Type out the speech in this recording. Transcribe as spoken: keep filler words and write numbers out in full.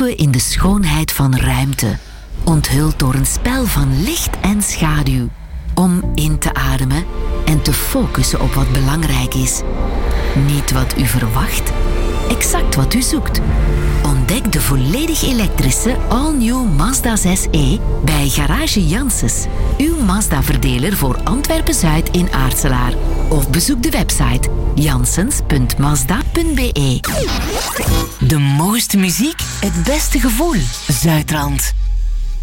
proeven in de schoonheid van ruimte, onthuld door een spel van licht en schaduw. Om in te ademen en te focussen op wat belangrijk is. Niet wat u verwacht, exact wat u zoekt. Ontdek de volledig elektrische all-new Mazda zes e bij Garage Janssens, uw Mazda-verdeler voor Antwerpen-Zuid in Aartselaar. Of bezoek de website janssens punt mazda punt be. De mooiste muziek, het beste gevoel. Zuidrand.